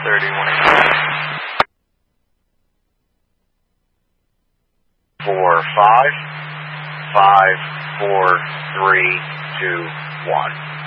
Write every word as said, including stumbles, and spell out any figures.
thirty-one eighty. Four, five, five, four, three, two, one.